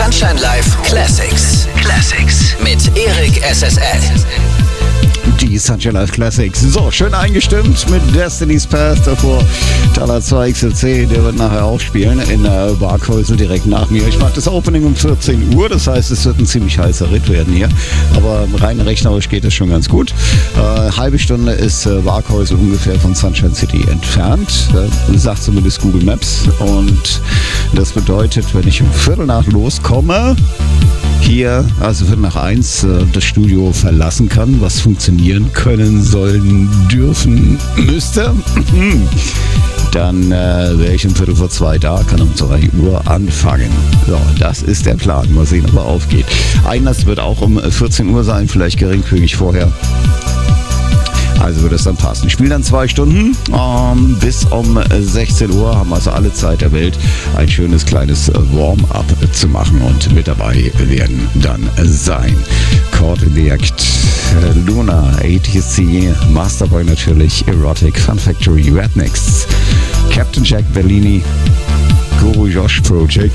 Sunshine Live Classics. Classics mit Erik SSL. Die Sunshine Live Classics. So, schön eingestimmt mit Destiny's Path davor. Taler 2 XLC, der wird nachher auch spielen in Barkhäusl direkt nach mir. Ich mache das Opening um 14 Uhr, das heißt, es wird ein ziemlich heißer Ritt werden hier. Aber rein rechnerisch geht es schon ganz gut. Halbe Stunde ist Barkhäusl ungefähr von Sunshine City entfernt. Sagt zumindest Google Maps. Und das bedeutet, wenn ich um Viertel nach loskomme, hier, also Viertel nach 1, das Studio verlassen kann, was funktionieren können, sollen, dürfen, müsste, dann wäre ich um Viertel vor 2 da, kann um 2 Uhr anfangen. So, das ist der Plan. Mal sehen, ob er aufgeht. Einlass wird auch um 14 Uhr sein, vielleicht geringfügig vorher. Also wird es dann passen. Ich spiele dann 2 Stunden bis um 16 Uhr, haben also alle Zeit der Welt, ein schönes kleines Warm-up zu machen und mit dabei werden dann sein Caught in the Act, Luna, ATC, Masterboy natürlich, Erotic, Fun Factory, Rednecks, Captain Jack Bellini, Guru Josh Project,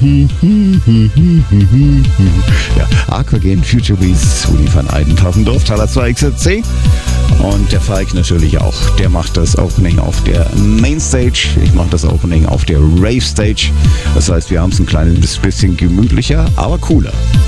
ja, Aquagen, Future Beast, Uli van Eidentafendorf, Taler 2 XLC. Und der Falk natürlich auch. Der macht das Opening auf der Mainstage. Ich mache das Opening auf der Rave Stage. Das heißt, wir haben es ein kleines bisschen gemütlicher, aber cooler.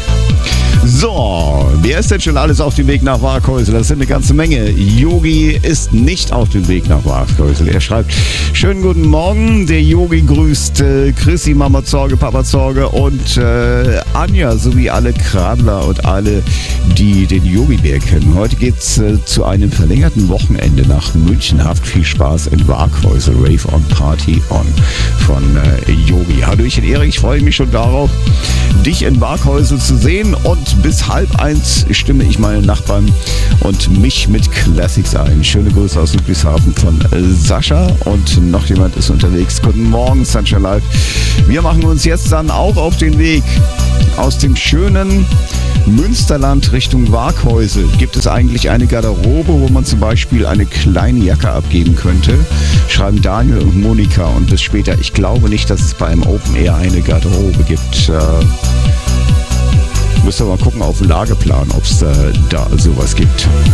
So, wer ist denn schon alles auf dem Weg nach Barkhäusl? Das sind eine ganze Menge. Yogi ist nicht auf dem Weg nach Barkhäusl. Er schreibt, schönen guten Morgen. Der Yogi grüßt Chrissy, Mama Zorge, Papa Zorge und Anja sowie alle Kradler und alle, die den Yogi-Bär kennen. Heute geht's zu einem verlängerten Wochenende nach München. Habt viel Spaß in Barkhäusl. Rave on Party on von Yogi. Hallöchen Erik, ich freue mich schon darauf, dich in Barkhäusl zu sehen, und bis 12:30 stimme ich meine Nachbarn und mich mit Classics ein. Schöne Grüße aus Ludwigshafen von Sascha, und noch jemand ist unterwegs. Guten Morgen, Sunshine Live. Wir machen uns jetzt dann auch auf den Weg aus dem schönen Münsterland Richtung Barkhäusl. Gibt es eigentlich eine Garderobe, wo man zum Beispiel eine kleine Jacke abgeben könnte? Schreiben Daniel und Monika, und bis später. Ich glaube nicht, dass es bei einem Open Air eine Garderobe gibt. Müssen wir mal gucken auf dem Lageplan, ob es da sowas gibt.